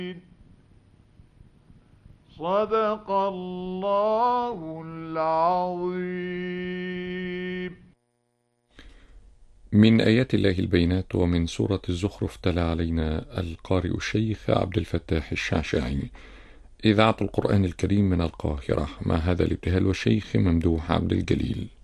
صدق الله العظيم. من آيات الله البينات. ومن سورة الزخرف تلا علينا القارئ الشيخ عبد الفتاح الشعشاعي. إذاعة القرآن الكريم من القاهرة، مع هذا الابتهال والشيخ ممدوح عبد الجليل.